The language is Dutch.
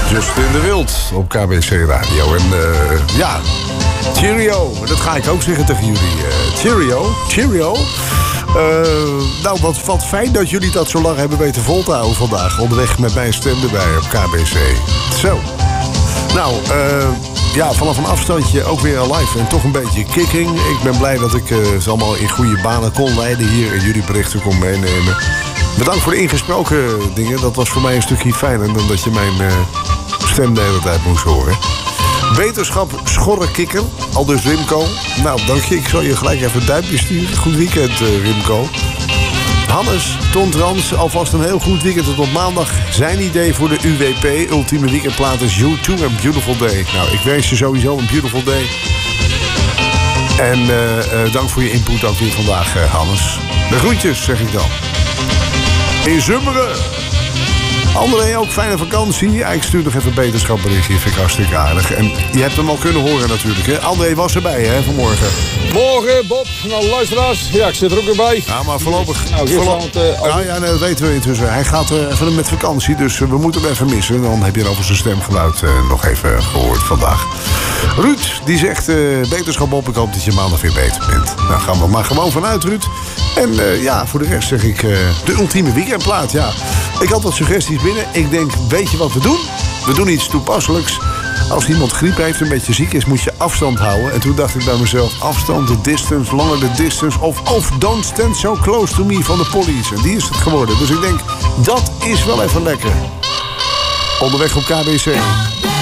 Justin de Wild op KBC Radio. En ja, cheerio. Dat ga ik ook zeggen tegen jullie. Cheerio. Nou, wat fijn dat jullie dat zo lang hebben weten vol te houden vandaag. Onderweg met mijn stem erbij op KBC. Zo. Nou, ja, vanaf een afstandje ook weer live en toch een beetje kicking. Ik ben blij dat ik ze allemaal in goede banen kon leiden hier en jullie berichten kon meenemen. Bedankt voor de ingesproken dingen. Dat was voor mij een stukje fijner dan dat je mijn stem de hele tijd moest horen. Beterschap schorre kikker, aldus Wimco. Nou, dank je. Ik zal je gelijk even een duimpje sturen. Goed weekend, Wimco. Hannes, Ton Trans, alvast een heel goed weekend tot maandag. Zijn idee voor de UWP, ultieme weekendplaat is U2 en Beautiful Day. Nou, ik wens je sowieso een beautiful day. En dank voor je input ook weer vandaag, Hannes. De groetjes, zeg ik dan. In Zummeren. André, ook fijne vakantie. Ja, ik stuur nog even een beterschapberichtje. Vind ik hartstikke aardig. En je hebt hem al kunnen horen natuurlijk. Hè? André was erbij hè, vanmorgen. Morgen, Bob. Nou, luisteraars. Ja, ik zit er ook weer bij. Ja, maar voorlopig... Nou, dat weten we intussen. Hij gaat even met vakantie, dus we moeten hem even missen. Dan heb je over zijn stemgeluid nog even gehoord vandaag. Ruud, die zegt... beterschap Bob, ik hoop dat je maandag weer beter bent. Nou, gaan we maar gewoon vanuit, Ruud. En ja, voor de rest zeg ik... de ultieme weekendplaat, ja. Ik had wat suggesties binnen. Ik denk, weet je wat we doen? We doen iets toepasselijks. Als iemand griep heeft, een beetje ziek is, moet je afstand houden. En toen dacht ik bij mezelf, afstand, de distance, langer de distance. Of Don't Stand So Close To Me van de Police. En die is het geworden. Dus ik denk, dat is wel even lekker. Onderweg op KBC.